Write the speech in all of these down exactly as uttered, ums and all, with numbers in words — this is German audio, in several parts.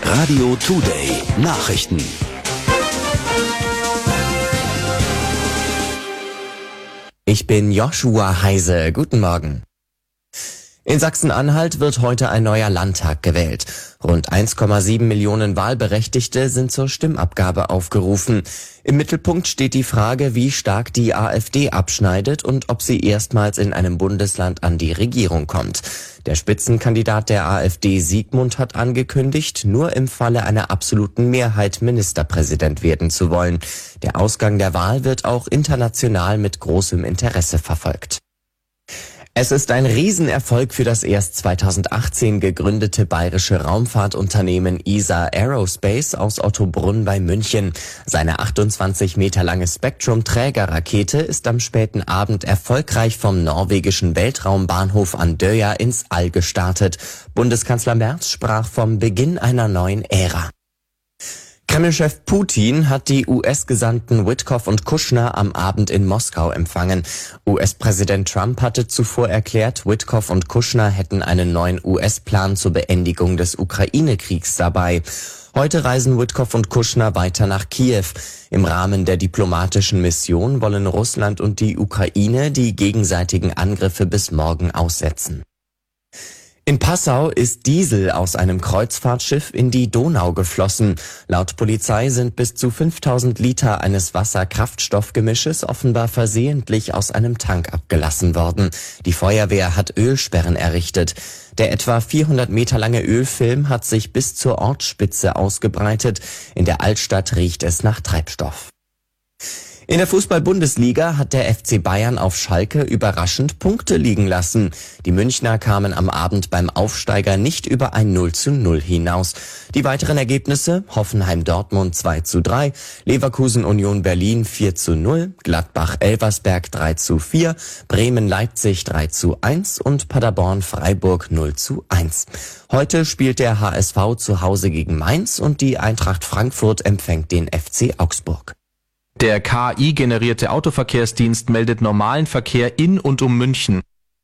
Radio Today Nachrichten. Ich bin Joshua Heise. Guten Morgen. In Sachsen-Anhalt wird heute ein neuer Landtag gewählt. Rund eins Komma sieben Millionen Wahlberechtigte sind zur Stimmabgabe aufgerufen. Im Mittelpunkt steht die Frage, wie stark die AfD abschneidet und ob sie erstmals in einem Bundesland an die Regierung kommt. Der Spitzenkandidat der AfD, Sigmund, hat angekündigt, nur im Falle einer absoluten Mehrheit Ministerpräsident werden zu wollen. Der Ausgang der Wahl wird auch international mit großem Interesse verfolgt. Es ist ein Riesenerfolg für das erst zweitausendachtzehn gegründete bayerische Raumfahrtunternehmen E S A Aerospace aus Ottobrunn bei München. Seine achtundzwanzig Meter lange Spectrum-Trägerrakete ist am späten Abend erfolgreich vom norwegischen Weltraumbahnhof Andøya ins All gestartet. Bundeskanzler Merz sprach vom Beginn einer neuen Ära. Kremlchef Putin hat die U S-Gesandten Witkoff und Kushner am Abend in Moskau empfangen. U S-Präsident Trump hatte zuvor erklärt, Witkoff und Kushner hätten einen neuen U S-Plan zur Beendigung des Ukraine-Kriegs dabei. Heute reisen Witkoff und Kushner weiter nach Kiew. Im Rahmen der diplomatischen Mission wollen Russland und die Ukraine die gegenseitigen Angriffe bis morgen aussetzen. In Passau ist Diesel aus einem Kreuzfahrtschiff in die Donau geflossen. Laut Polizei sind bis zu fünftausend Liter eines Wasser-Kraftstoffgemisches offenbar versehentlich aus einem Tank abgelassen worden. Die Feuerwehr hat Ölsperren errichtet. Der etwa vierhundert Meter lange Ölfilm hat sich bis zur Ortsspitze ausgebreitet. In der Altstadt riecht es nach Treibstoff. In der Fußball-Bundesliga hat der F C Bayern auf Schalke überraschend Punkte liegen lassen. Die Münchner kamen am Abend beim Aufsteiger nicht über ein null zu null hinaus. Die weiteren Ergebnisse: Hoffenheim-Dortmund zwei zu drei, Leverkusen-Union Berlin vier zu null, Gladbach-Elversberg drei zu vier, Bremen-Leipzig drei zu eins und Paderborn-Freiburg null zu eins. Heute spielt der H S V zu Hause gegen Mainz und die Eintracht Frankfurt empfängt den F C Augsburg. Der K I-generierte Autoverkehrsdienst meldet normalen Verkehr in und um München.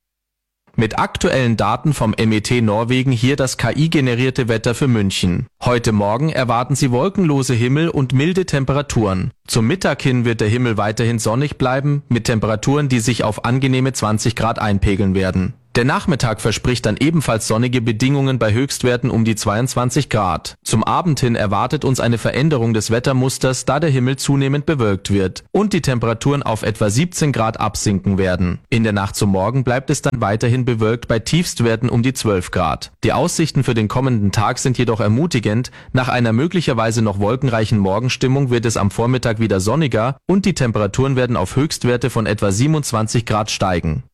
Mit aktuellen Daten vom M E T Norwegen hier das K I-generierte Wetter für München. Heute Morgen erwarten Sie wolkenlose Himmel und milde Temperaturen. Zum Mittag hin wird der Himmel weiterhin sonnig bleiben, mit Temperaturen, die sich auf angenehme zwanzig Grad einpegeln werden. Der Nachmittag verspricht dann ebenfalls sonnige Bedingungen bei Höchstwerten um die zweiundzwanzig Grad. Zum Abend hin erwartet uns eine Veränderung des Wettermusters, da der Himmel zunehmend bewölkt wird und die Temperaturen auf etwa siebzehn Grad absinken werden. In der Nacht zum Morgen bleibt es dann weiterhin bewölkt bei Tiefstwerten um die zwölf Grad. Die Aussichten für den kommenden Tag sind jedoch ermutigend. Nach einer möglicherweise noch wolkenreichen Morgenstimmung wird es am Vormittag wieder sonniger und die Temperaturen werden auf Höchstwerte von etwa siebenundzwanzig Grad steigen.